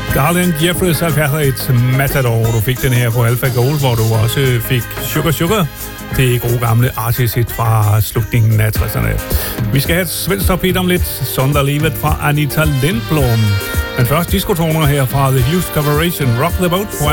Garland Jeffries Alpha Matador. Du fik den her på Alpha Gold, hvor du også fik Sugar Sugar. Det gode gamle artist fra slutningen af 60'erne. Vi skal have et svensk topit om lidt. Sonderlivet fra Anita Lindblom. Men først diskotoner her fra The Hughes Corporation. Rock the Boat på